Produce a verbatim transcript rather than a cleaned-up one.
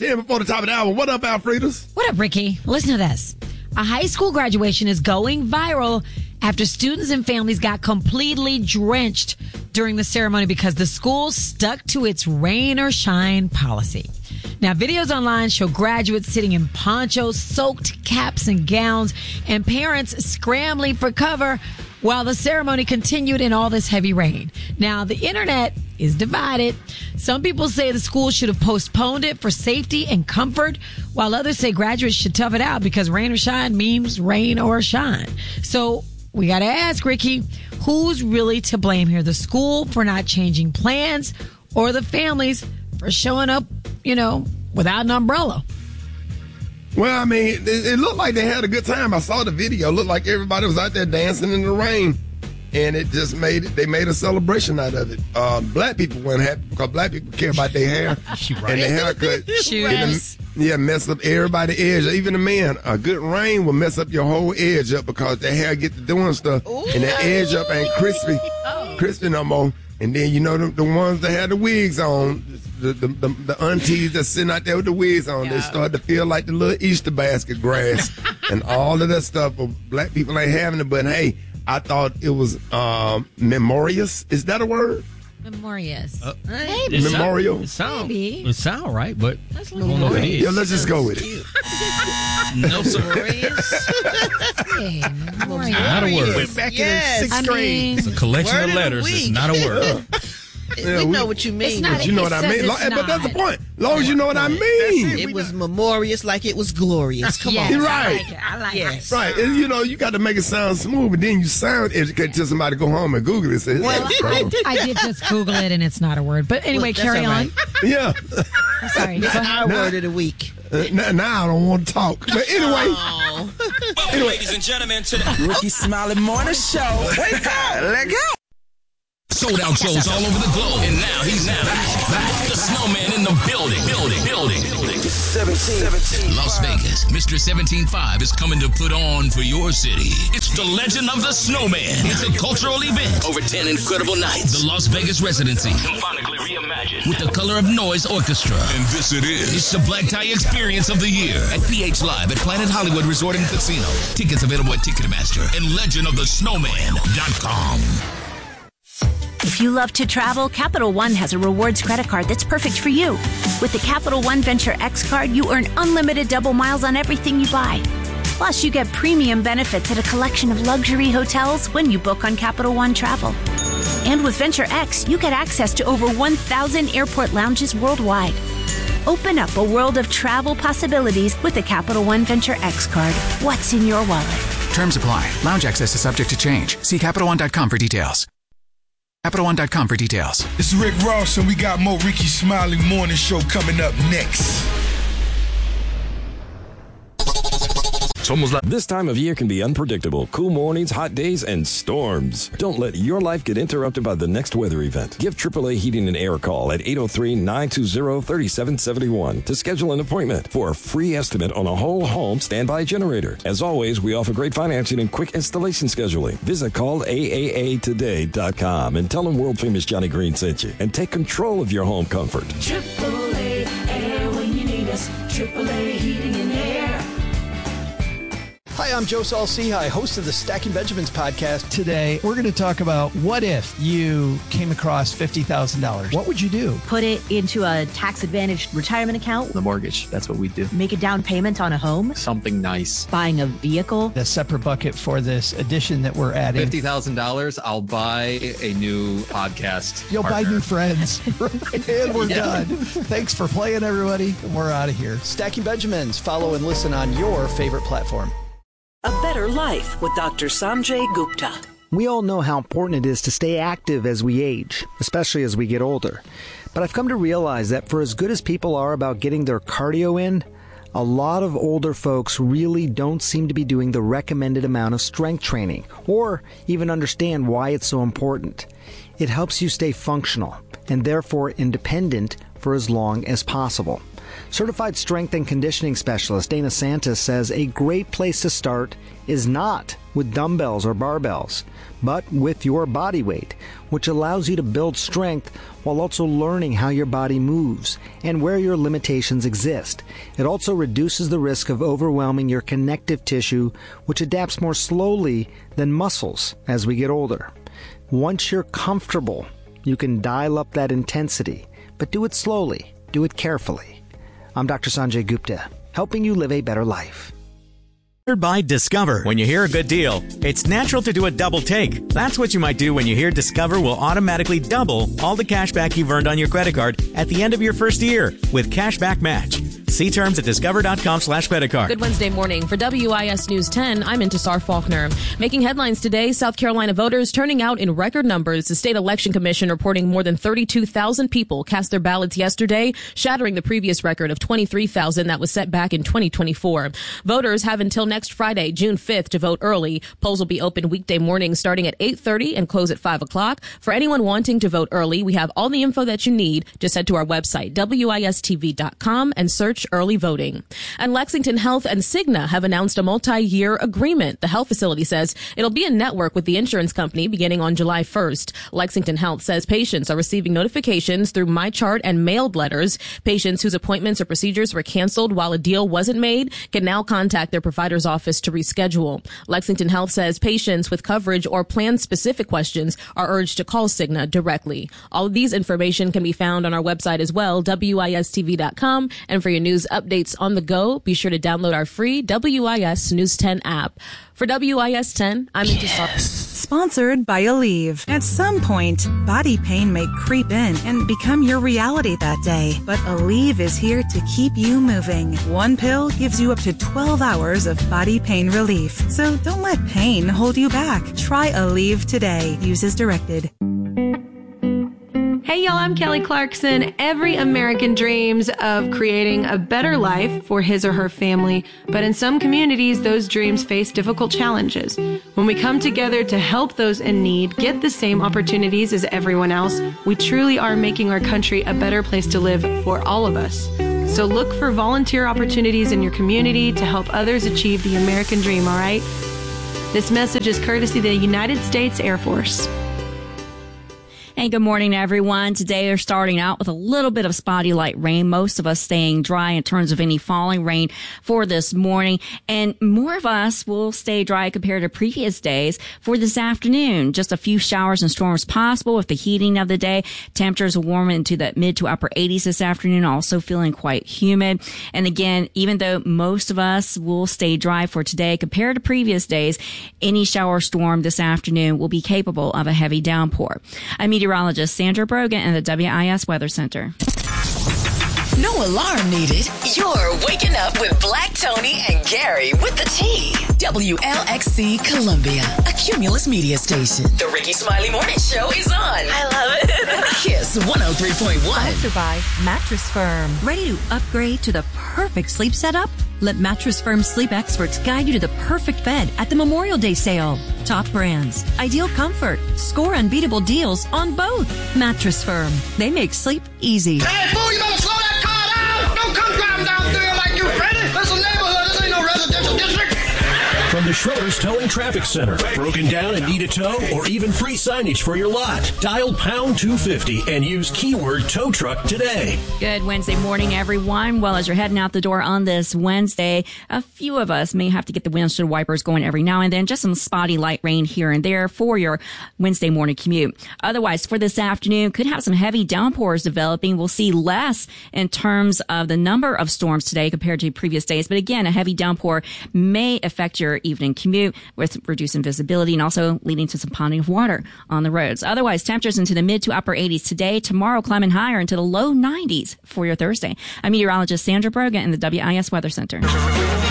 ten before the top of the hour. What up, Alfredas? What up, Ricky? Listen to this. A high school graduation is going viral after students and families got completely drenched during the ceremony because the school stuck to its rain or shine policy. Now, videos online show graduates sitting in ponchos, soaked caps and gowns, and parents scrambling for cover while the ceremony continued in all this heavy rain. Now, the internet is divided. Some people say the school should have postponed it for safety and comfort, while others say graduates should tough it out because rain or shine means rain or shine. So we got to ask, Ricky, who's really to blame here? The school for not changing plans or the families for showing up, you know, without an umbrella? Well, I mean, it, it looked like they had a good time. I saw the video. It looked like everybody was out there dancing in the rain. And it just made it, they made a celebration out of it. Uh, black people weren't happy because black people care about their hair right. and their haircut. Shoes. Yeah, mess up everybody's edge. Even the men, a good rain will mess up your whole edge up because their hair get to doing stuff Ooh. and their edge up ain't crispy, oh. crispy no more. And then, you know, the, the ones that had the wigs on, the the, the, the aunties that's sitting out there with the wigs on, yeah. they start to feel like the little Easter basket grass and all of that stuff. But black people ain't having it. But, hey, I thought it was um, memorious. Is that a word? Memorious. Uh, Maybe. It Memorial. Sound, it sound, Maybe. It sound right, but That's I don't know if it is. Yeah, let's just go with it. No, sir. Hey, memorious. Not a word. Went back yes. in the sixth I grade. mean, It's a collection Word of of the letters. It's week. not a word. Yeah, we we- know what you mean. It's not- You know It what I says mean? it's Lo- But that's the not. point. Long as you know what I mean. It was memorious like it was glorious. Come yes, on. You're I right. like it. I like Yes. it. Right. And, you know, you got to make it sound smooth, but then you sound educated till somebody go home and Google it and say, Well, I, I did just Google it, and it's not a word. But anyway, Look, that's carry all on. right. yeah. I'm sorry. Go It's ahead. our word of the week. Uh, now, now I don't want to talk. But anyway. Oh. Welcome, ladies and gentlemen, to the Ricky Smiley Morning Show. Wake up. Let go. sold out shows all over the globe. And now he's now back, back. The Snowman in the building, building, building, building. seventeen. Las Vegas, Mister seventeen five is coming to put on for your city. It's the Legend of the Snowman. It's a cultural event over ten incredible nights. The Las Vegas Residency, symphonically reimagined with the Color of Noise Orchestra. And this it is. It's the black tie experience of the year at P H Live at Planet Hollywood Resort and Casino. Tickets available at Ticketmaster and legend of the snowman dot com. If you love to travel, Capital One has a rewards credit card that's perfect for you. With the Capital One Venture X card, you earn unlimited double miles on everything you buy. Plus, you get premium benefits at a collection of luxury hotels when you book on Capital One Travel. And with Venture X, you get access to over one thousand airport lounges worldwide. Open up a world of travel possibilities with the Capital One Venture X card. What's in your wallet? Terms apply. Lounge access is subject to change. See Capital One dot com for details. Capital One dot com for details. This is Rick Ross, and we got more Ricky Smiley Morning Show coming up next. This time of year can be unpredictable. Cool mornings, hot days, and storms. Don't let your life get interrupted by the next weather event. Give triple A Heating and Air a call at eight oh three, nine two zero, three seven seven one to schedule an appointment for a free estimate on a whole home standby generator. As always, we offer great financing and quick installation scheduling. Visit call A A A today dot com and tell them world famous Johnny Green sent you and take control of your home comfort. triple A Air when you need us. triple A Heating and Air. Hi, I'm Joe Saul-Sehy, host of the Stacking Benjamins podcast. Today, we're going to talk about what if you came across fifty thousand dollars. What would you do? Put it into a tax-advantaged retirement account. The mortgage, that's what we do. Make a down payment on a home. Something nice. Buying a vehicle. The separate bucket for this edition that we're adding. fifty thousand dollars, I'll buy a new podcast You'll partner. buy new friends. And we're Yeah. done. Thanks for playing, everybody. We're out of here. Stacking Benjamins. Follow and listen on your favorite platform. A Better Life with Doctor Sanjay Gupta. We all know how important it is to stay active as we age, especially as we get older. But I've come to realize that for as good as people are about getting their cardio in, a lot of older folks really don't seem to be doing the recommended amount of strength training, or even understand why it's so important. It helps you stay functional, and therefore independent for as long as possible. Certified strength and conditioning specialist Dana Santis says a great place to start is not with dumbbells or barbells, but with your body weight, which allows you to build strength while also learning how your body moves and where your limitations exist. It also reduces the risk of overwhelming your connective tissue, which adapts more slowly than muscles as we get older. Once you're comfortable, you can dial up that intensity, but do it slowly, do it carefully. I'm Doctor Sanjay Gupta, helping you live a better life. By Discover. When you hear a good deal, it's natural to do a double take. That's what you might do when you hear Discover will automatically double all the cash back you've earned on your credit card at the end of your first year with Cashback Match. See terms at discover.com slash credit card. Good Wednesday morning. For W I S News ten, I'm Intisar Faulkner. Making headlines today, South Carolina voters turning out in record numbers. The State Election Commission reporting more than thirty-two thousand people cast their ballots yesterday, shattering the previous record of twenty-three thousand that was set back in twenty twenty-four. Voters have until next Friday, June fifth, to vote early. Polls will be open weekday mornings starting at eight thirty and close at five o'clock. For anyone wanting to vote early, we have all the info that you need. Just head to our website, W I S T V dot com, and search early voting. And Lexington Health and Cigna have announced a multi-year agreement. The health facility says it'll be a network with the insurance company beginning on July first. Lexington Health says patients are receiving notifications through MyChart and mailed letters. Patients whose appointments or procedures were canceled while a deal wasn't made can now contact their provider's office to reschedule. Lexington Health says patients with coverage or plan-specific questions are urged to call Cigna directly. All of these information can be found on our website as well, W I S T V dot com. And for your news updates on the go, be sure to download our free W I S News ten app. For W I S ten, I'm Intisar. Sponsored by Aleve. At some point, body pain may creep in and become your reality that day. But Aleve is here to keep you moving. One pill gives you up to twelve hours of body pain relief. So don't let pain hold you back. Try Aleve today. Use as directed. Hey y'all, I'm Kelly Clarkson. Every American dreams of creating a better life for his or her family, but in some communities, those dreams face difficult challenges. When we come together to help those in need get the same opportunities as everyone else, we truly are making our country a better place to live for all of us. So look for volunteer opportunities in your community to help others achieve the American dream, all right? This message is courtesy of the United States Air Force. Hey, good morning, everyone. Today they're starting out with a little bit of spotty light rain. Most of us staying dry in terms of any falling rain for this morning. And more of us will stay dry compared to previous days for this afternoon. Just a few showers and storms possible with the heating of the day. Temperatures will warm into the mid to upper eighties this afternoon, also feeling quite humid. And again, even though most of us will stay dry for today compared to previous days, any shower or storm this afternoon will be capable of a heavy downpour. I mean, meteorologist Sandra Brogan in the W I S Weather Center. No alarm needed. You're waking up with Black Tony and Gary with the T. W L X C Columbia, a Cumulus media station. The Ricky Smiley Morning Show is on. I love it. Kiss one oh three point one. Sponsored by Mattress Firm. Ready to upgrade to the perfect sleep setup? Let Mattress Firm sleep experts guide you to the perfect bed at the Memorial Day sale. Top brands, ideal comfort, score unbeatable deals on both. Mattress Firm. They make sleep easy. Hey, fool, you better slow that car down! Don't come driving down there like you ready! This is a neighborhood, this ain't no residential district! From the Schroeder's Towing Traffic Center. Broken down and need a tow or even free signage for your lot. Dial pound two fifty and use keyword tow truck today. Good Wednesday morning, everyone. Well, as you're heading out the door on this Wednesday, a few of us may have to get the windshield wipers going every now and then. Just some spotty light rain here and there for your Wednesday morning commute. Otherwise, for this afternoon, could have some heavy downpours developing. We'll see less in terms of the number of storms today compared to previous days. But again, a heavy downpour may affect your evening commute with reducing visibility and also leading to some ponding of water on the roads. Otherwise, temperatures into the mid to upper eighties today. Tomorrow, climbing higher into the low nineties for your Thursday. I'm meteorologist Sandra Brogan in the W I S Weather Center.